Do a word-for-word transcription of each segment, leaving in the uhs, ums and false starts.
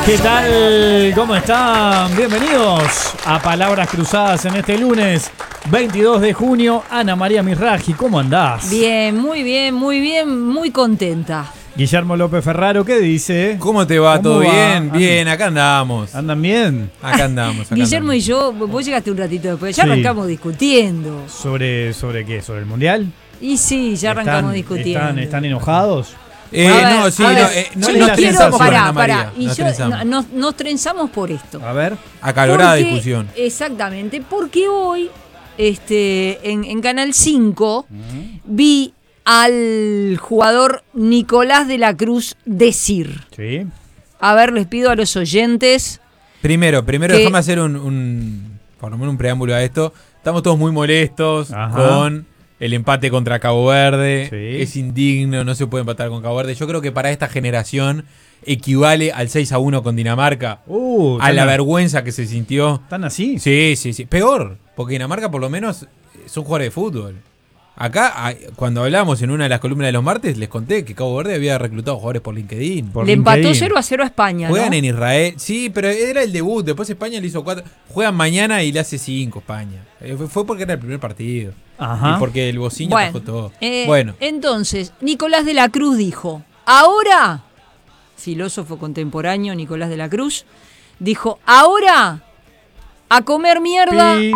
¿Qué tal? ¿Cómo están? Bienvenidos a Palabras Cruzadas en este lunes veintidós de junio. Ana María Misraji, ¿cómo andás? Bien, muy bien, muy bien, muy contenta. Guillermo López Ferraro, ¿qué dice? ¿Cómo te va? ¿Todo va? bien? Bien, acá andamos. ¿Andan bien? Acá andamos. Acá Guillermo andamos. y yo, vos llegaste un ratito después, ya Sí. arrancamos discutiendo. ¿Sobre, sobre qué? ¿Sobre el Mundial? Y sí, ya arrancamos ¿Están, discutiendo. ¿Están, están enojados? Eh, A ver, no, sí, a no, ver, eh, no, yo nos les quiero, trenzamos con pará, Ana María. pará, y nos yo, trenzamos. no- nos, nos trenzamos por esto. A ver. Acalorada Porque- discusión. Exactamente, porque hoy este, en, en Canal cinco vi al jugador Nicolás de la Cruz decir. Sí. A ver, les pido a los oyentes. Primero, primero que- déjame hacer un, un, por lo menos un preámbulo a esto. Estamos todos muy molestos Ajá. con el empate contra Cabo Verde. Sí. Es indigno, no se puede empatar con Cabo Verde. Yo creo que para esta generación equivale al seis a uno con Dinamarca. Uh, A la ¿están- vergüenza que se sintió. ¿Están así? Sí, sí, sí. Peor, porque Dinamarca por lo menos son jugadores de fútbol. Acá, a- cuando hablamos en una de las columnas de los martes, les conté que Cabo Verde había reclutado jugadores por LinkedIn. Por Le empató LinkedIn. cero a cero a España, Juegan ¿no? en Israel. Sí, pero era el debut. Después España le hizo cuatro. Juegan mañana y le hace cinco España. Eh, fue- Fue porque era el primer partido. Ajá. Y porque el Bociña Bueno, atajó todo. eh, bueno, entonces, Nicolás de la Cruz dijo, ahora, filósofo contemporáneo Nicolás de la Cruz, dijo, ahora, a comer mierda, Pip.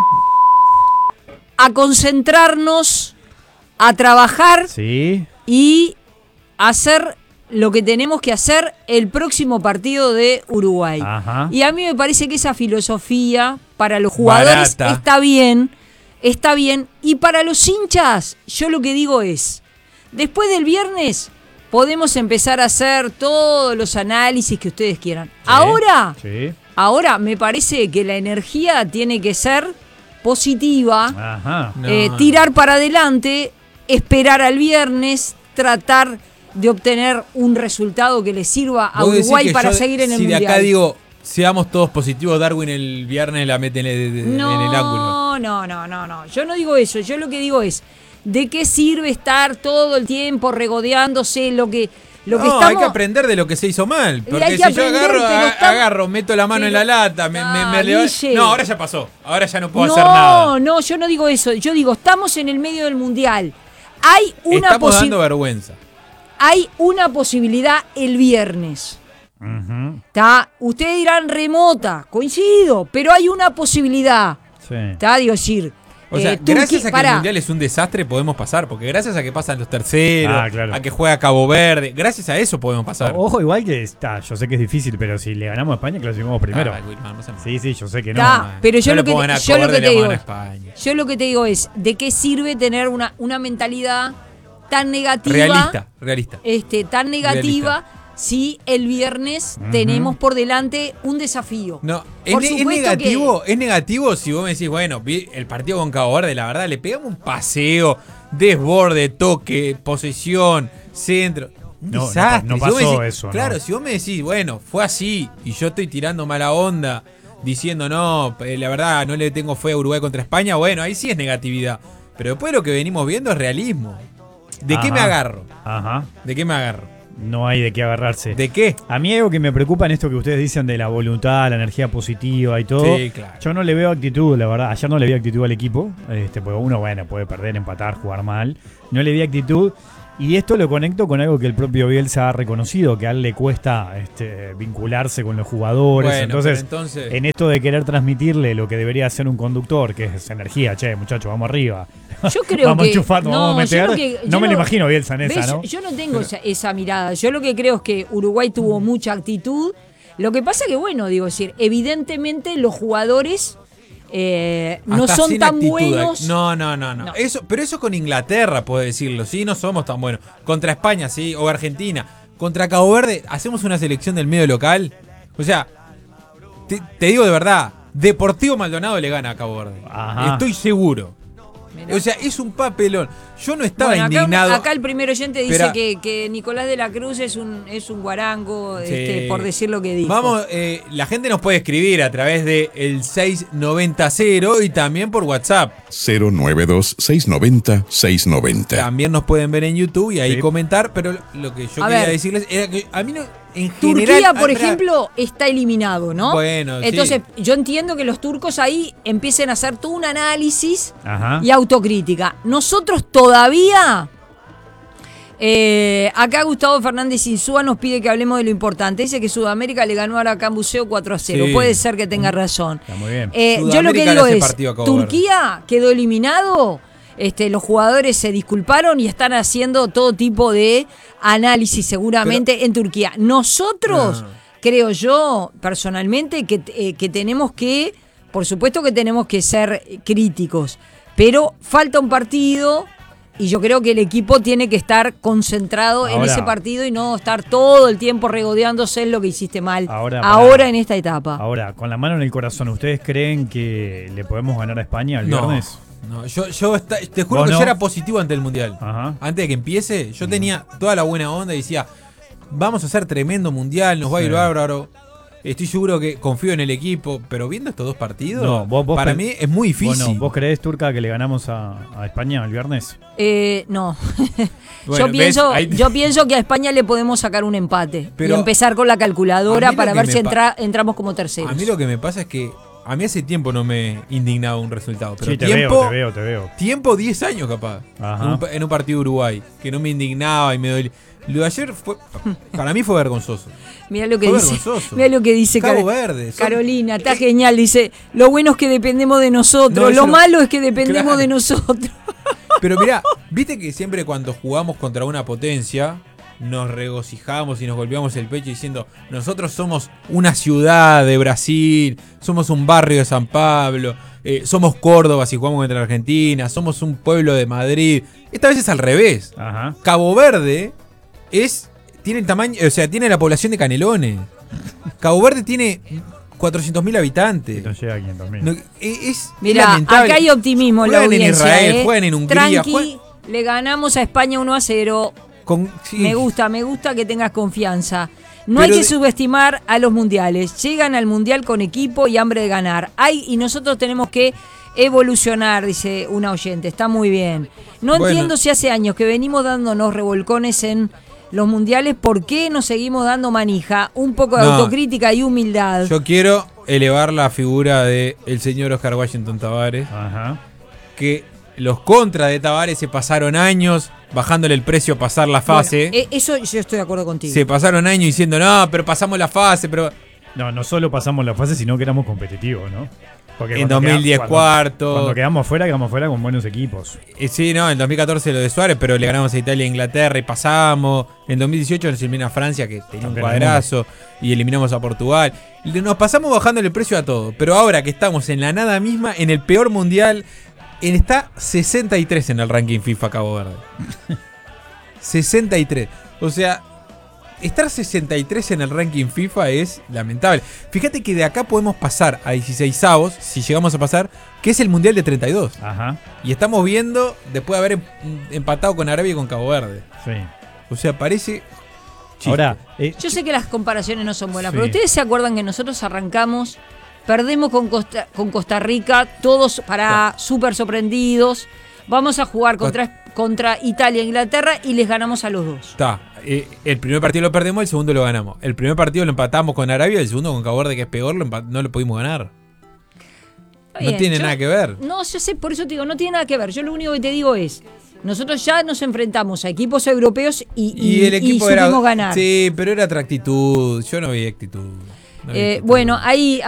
a concentrarnos, a trabajar Sí. y hacer lo que tenemos que hacer el próximo partido de Uruguay. Ajá. Y a mí me parece que esa filosofía para los jugadores Barata. está bien, está bien. Y para los hinchas, yo lo que digo es, después del viernes podemos empezar a hacer todos los análisis que ustedes quieran. Ahora, Sí. ahora me parece que la energía tiene que ser positiva, Ajá. no. eh, tirar para adelante, esperar al viernes, tratar de obtener un resultado que le sirva a vos decís Uruguay que para yo, seguir en el si Mundial. de acá digo, seamos todos positivos, Darwin el viernes la mete en el, en el ángulo. No, no, no, no, no. Yo no digo eso. Yo lo que digo es, ¿de qué sirve estar todo el tiempo regodeándose lo que, lo que no, estamos... hay que aprender de lo que se hizo mal. Porque hay si que yo aprender, agarro, pero a- estamos- agarro, meto la mano en pero- la lata, me, me, me Ah, levanto- Guille. No, ahora ya pasó. Ahora ya no puedo no, hacer nada. no, yo no digo eso. Yo digo, estamos en el medio del Mundial. Hay una, Estamos posi- dando vergüenza. hay una posibilidad el viernes. Ujú. ¿Tá? Ustedes dirán remota, coincido, pero hay una posibilidad. Sí. ¿Tá? Digo, decir, O sea, eh, Turquía- gracias a que pará. el Mundial es un desastre podemos pasar, porque gracias a que pasan los terceros, Ah, claro. a que juega Cabo Verde, gracias a eso podemos pasar. Ojo, igual que está, yo sé que es difícil, pero si le ganamos a España, clasificamos primero. Ah, Wilmar, no se me- Sí, sí, yo sé que no. Ta, man. pero yo No lo le que, pongan a yo lo Cabo que Verde, te le digo, pongan a España. yo lo que te digo es, ¿de qué sirve tener una, una mentalidad tan negativa, Realista, realista. este, tan negativa, si el viernes tenemos por delante un desafío? No, es, Por ne- es supuesto negativo, es negativo si vos me decís, bueno, vi el partido con Cabo Verde, la verdad, le pegamos un paseo, desborde, toque, posesión, centro. Un No, no desastre. pa- no Si vos me pasó decís- eso, ¿no? Claro, si vos me decís, bueno, fue así, y yo estoy tirando mala onda, diciendo, no, eh, la verdad, no le tengo fe a Uruguay contra España, bueno, ahí sí es negatividad. Pero después lo que venimos viendo es realismo. ¿De qué Ajá. me agarro? Ajá. ¿De qué me agarro? No hay de qué agarrarse. ¿De qué? A mí hay algo que me preocupa en esto que ustedes dicen de la voluntad, la energía positiva y todo. Sí, claro. Yo no le veo actitud, la verdad. Ayer no le vi actitud al equipo. Este, porque uno, bueno, puede perder, empatar, jugar mal. No le vi actitud. Y esto lo conecto con algo que el propio Bielsa ha reconocido, que a él le cuesta este, vincularse con los jugadores. Bueno, entonces, pero entonces- en esto de querer transmitirle lo que debería hacer un conductor, que es energía, che, muchachos, vamos arriba. Yo creo vamos que a enchufar, nos no, vamos a meter. yo lo que- no yo me lo lo- imagino Bielsa en ¿Ves? esa, ¿no? Yo no tengo esa, esa mirada. Yo lo que creo es que Uruguay tuvo mucha actitud. Lo que pasa que, bueno, digo, es decir, evidentemente los jugadores eh, no Hasta son sin tan actitud. buenos. No, no, no, no. No. Eso, pero eso con Inglaterra, puedo decirlo. Sí, no somos tan buenos. Contra España, sí, o Argentina. Contra Cabo Verde, hacemos una selección del medio local. O sea, te, te digo de verdad, Deportivo Maldonado le gana a Cabo Verde. Ajá. Estoy seguro. Mirá. O sea, es un papelón. Yo no estaba Bueno, acá, indignado. acá el primer oyente dice Espera. que, que Nicolás de la Cruz es un, es un guarango, Sí. este, por decir lo que dijo. Vamos, eh, la gente nos puede escribir a través de el seis noventa cero y también por WhatsApp. cero nueve dos, seis nueve cero, seis nueve cero. También nos pueden ver en YouTube y ahí Sí. comentar, pero lo que yo A quería ver. decirles era que a mí no, en general... Turquía, por ah, ejemplo, está eliminado, ¿no? Bueno, Entonces, sí. yo entiendo que los turcos ahí empiecen a hacer todo un análisis Ajá. y autocrítica. Nosotros todavía... Eh, acá Gustavo Fernández Insúa nos pide que hablemos de lo importante. Dice que Sudamérica le ganó a Aracán Buceo cuatro a cero. Sí. Puede ser que tenga razón. Está muy bien. Eh, yo lo que Sudamérica digo le hace es, partido a Cabo Turquía quedó eliminado, este, los jugadores se disculparon y están haciendo todo tipo de análisis seguramente Pero, en Turquía. Nosotros, no. creo yo, personalmente, que, eh, que tenemos que, por supuesto que tenemos que ser críticos, pero falta un partido... Y yo creo que el equipo tiene que estar concentrado en Ahora- ese partido y no estar todo el tiempo regodeándose en lo que hiciste mal. Ahora, Ahora pará. en esta etapa. Ahora, con la mano en el corazón, ¿ustedes creen que le podemos ganar a España el No, viernes? no, yo, yo está- te juro ¿Vos que no? yo era positivo ante el Mundial. Ajá. Antes de que empiece, yo tenía toda la buena onda y decía, vamos a hacer tremendo Mundial, nos va a ir Sí. bárbaro. Estoy seguro que confío en el equipo, pero viendo estos dos partidos, No, vos- vos para pen- mí es muy difícil. Bueno, ¿vos creés, Turca, que le ganamos a, a España el viernes? Eh, no. Bueno, yo, pienso, ¿ves? Ahí- yo pienso que a España le podemos sacar un empate Pero y empezar con la calculadora a mí lo para que ver me si pa- entra- entramos como terceros. A mí lo que me pasa es que a mí hace tiempo no me indignaba un resultado. Pero Sí, te tiempo, veo, te veo, te veo. tiempo diez años capaz. Ajá. En un, pa- en un partido de Uruguay, que no me indignaba y me dolía. Lo de ayer fue, para mí fue vergonzoso. Mira lo que Fue dice. vergonzoso. Mira lo que dice Cabo Car- Verde, son- Carolina, está Eh, genial. Dice, lo bueno es que dependemos de nosotros, No, lo eso no- malo es que dependemos Claro. de nosotros. Pero mirá, viste que siempre cuando jugamos contra una potencia, nos regocijamos y nos golpeamos el pecho diciendo, nosotros somos una ciudad de Brasil, somos un barrio de San Pablo, eh, somos Córdoba si jugamos contra Argentina, somos un pueblo de Madrid. Esta vez es al revés. Ajá. Cabo Verde es tiene el tamaño, o sea, tiene la población de Canelones. Cabo Verde tiene cuatrocientos mil habitantes. No llega a quinientos mil. No, es, es Mira, lamentable. acá hay optimismo en la Juegan en audiencia. Israel, ¿eh? juegan en Hungría, Tranqui, juegan- le ganamos a España uno a cero. Con- sí. Me gusta, me gusta que tengas confianza. No Pero hay que de- subestimar a los mundiales. Llegan al mundial con equipo y hambre de ganar. Hay y nosotros tenemos que evolucionar, dice una oyente. Está muy bien. No Bueno. entiendo si hace años que venimos dándonos revolcones en los mundiales, ¿por qué nos seguimos dando manija? Un poco de No. autocrítica y humildad. Yo quiero elevar la figura de el señor Oscar Washington Tavares, Ajá. que los contras de Tavares se pasaron años bajándole el precio a pasar la fase. Bueno, eh, eso yo estoy de acuerdo contigo. Se pasaron años diciendo, no, pero pasamos la fase, pero No, no solo pasamos la fase, sino que éramos competitivos, ¿no? Porque en cuando dos mil diez queda- cuarto. Cuando quedamos afuera, quedamos fuera con buenos equipos. Eh, sí, no, en dos mil catorce lo de Suárez, pero le ganamos a Italia e Inglaterra y pasamos. En dos mil dieciocho nos eliminó a Francia, que tenía un Campeón del cuadrazo, y eliminamos a Portugal. Le- Nos pasamos bajando el precio a todo. Pero ahora que estamos en la nada misma, en el peor mundial, él está sesenta y tres en el ranking FIFA Cabo Verde. sesenta y tres. O sea, estar sesenta y tres en el ranking FIFA es lamentable. Fíjate que de acá podemos pasar a dieciseisavos, si llegamos a pasar, que es el mundial de treinta y dos. Ajá. Y estamos viendo, después de haber em- empatado con Arabia y con Cabo Verde. Sí. O sea, parece. chiste. Ahora, eh, Yo sé que las comparaciones no son buenas, Sí. pero ustedes se acuerdan que nosotros arrancamos, perdemos con Costa, con Costa Rica, todos para súper sorprendidos. Vamos a jugar contra, contra Italia e Inglaterra y les ganamos a los dos. Está. eh, el primer partido lo perdemos, el segundo lo ganamos. El primer partido lo empatamos con Arabia, el segundo con Cabo Verde, que es peor, lo empa- no lo pudimos ganar. Está No bien, tiene yo- nada que ver. No, yo sé, por eso te digo, no tiene nada que ver. Yo lo único que te digo es, nosotros ya nos enfrentamos a equipos europeos y, y, Y el equipo y era. supimos ganar. Sí, pero era otra actitud. Yo no veía actitud. No veía Eh, actitud. bueno, ahí